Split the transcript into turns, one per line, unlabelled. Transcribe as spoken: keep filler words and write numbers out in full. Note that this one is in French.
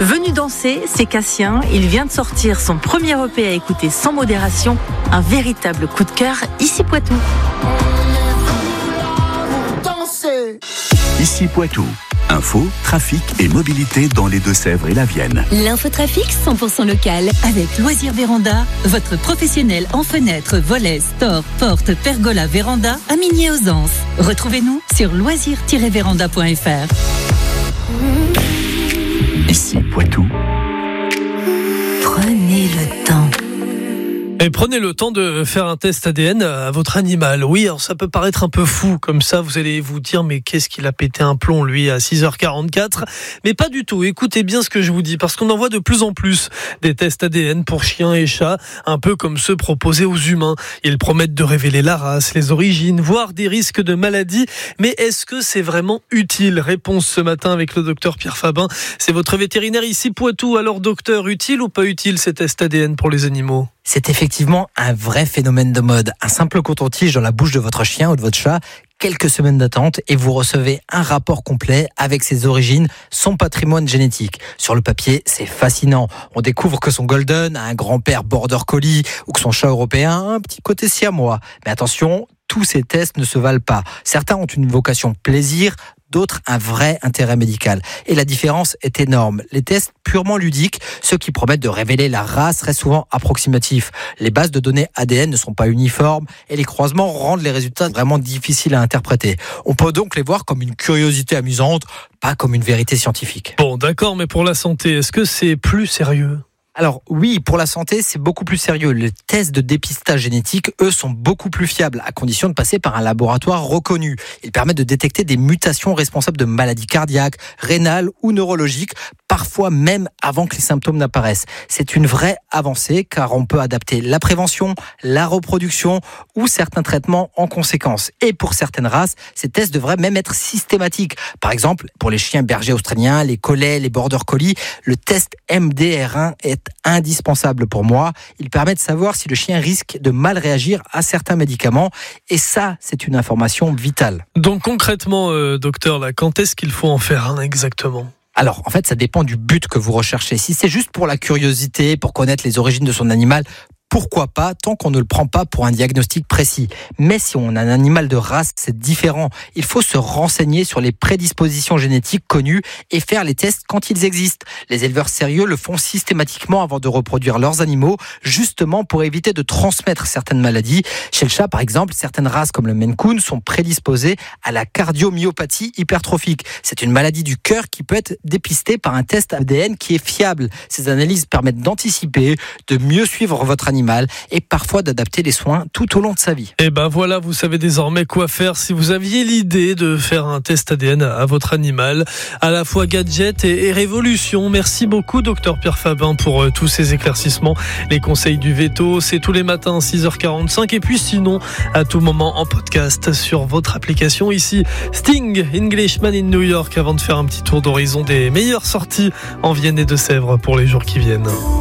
Venu danser, c'est Cassien. Il vient de sortir son premier E P à écouter sans modération. Un véritable coup de cœur, ici Poitou.
Ici Poitou. Info, trafic et mobilité dans les Deux-Sèvres et la Vienne.
L'infotrafic cent pour cent local avec Loisirs Véranda, votre professionnel en fenêtres, volets, stores, portes, pergola, véranda à Migné-aux-Anses. Retrouvez-nous sur loisirs tiret véranda point f r.
Ici Poitou.
Prenez le temps.
Et prenez le temps de faire un test A D N à votre animal. Oui, alors ça peut paraître un peu fou comme ça, vous allez vous dire mais qu'est-ce qu'il a pété un plomb lui à six heures quarante-quatre, mais pas du tout. Écoutez bien ce que je vous dis parce qu'on en voit de plus en plus des tests A D N pour chiens et chats, un peu comme ceux proposés aux humains. Ils promettent de révéler la race, les origines, voire des risques de maladie, mais est-ce que c'est vraiment utile? Réponse ce matin avec le docteur Pierre Fabin. C'est votre vétérinaire ici Poitou. Alors docteur, utile ou pas utile ces tests A D N pour les animaux?
C'est effectivement un vrai phénomène de mode. Un simple coton-tige dans la bouche de votre chien ou de votre chat, quelques semaines d'attente et vous recevez un rapport complet avec ses origines, son patrimoine génétique. Sur le papier, c'est fascinant. On découvre que son golden a un grand-père border collie ou que son chat européen a un petit côté siamois. Mais attention, tous ces tests ne se valent pas. Certains ont une vocation plaisir, d'autres un vrai intérêt médical. Et la différence est énorme. Les tests purement ludiques, ceux qui promettent de révéler la race, restent souvent approximatifs. Les bases de données A D N ne sont pas uniformes et les croisements rendent les résultats vraiment difficiles à interpréter. On peut donc les voir comme une curiosité amusante, pas comme une vérité scientifique.
Bon, d'accord, mais pour la santé, est-ce que c'est plus sérieux ?
Alors oui, pour la santé, c'est beaucoup plus sérieux. Les tests de dépistage génétique, eux, sont beaucoup plus fiables, à condition de passer par un laboratoire reconnu. Ils permettent de détecter des mutations responsables de maladies cardiaques, rénales ou neurologiques, parfois même avant que les symptômes n'apparaissent. C'est une vraie avancée, car on peut adapter la prévention, la reproduction ou certains traitements en conséquence. Et pour certaines races, ces tests devraient même être systématiques. Par exemple, pour les chiens bergers australiens, les collets, les border collies, le test M D R un est indispensable pour moi. Il permet de savoir si le chien risque de mal réagir à certains médicaments. Et ça, c'est une information vitale.
Donc concrètement, euh, docteur, là, quand est-ce qu'il faut en faire un exactement ?
Alors, en fait, ça dépend du but que vous recherchez. Si c'est juste pour la curiosité, pour connaître les origines de son animal, pourquoi pas, tant qu'on ne le prend pas pour un diagnostic précis. Mais si on a un animal de race, c'est différent. Il faut se renseigner sur les prédispositions génétiques connues et faire les tests quand ils existent. Les éleveurs sérieux le font systématiquement avant de reproduire leurs animaux, justement pour éviter de transmettre certaines maladies. Chez le chat, par exemple, certaines races comme le Maine Coon sont prédisposées à la cardiomyopathie hypertrophique. C'est une maladie du cœur qui peut être dépistée par un test A D N qui est fiable. Ces analyses permettent d'anticiper, de mieux suivre votre animal et parfois d'adapter les soins tout au long de sa vie.
Et ben voilà, vous savez désormais quoi faire si vous aviez l'idée de faire un test A D N à votre animal, à la fois gadget et, et révolution. Merci beaucoup docteur Pierre Fabin pour euh, tous ces éclaircissements. Les conseils du veto, c'est tous les matins six heures quarante-cinq et puis sinon à tout moment en podcast sur votre application. Ici Sting, Englishman in New York, avant de faire un petit tour d'horizon des meilleures sorties en Vienne et Deux-Sèvres pour les jours qui viennent.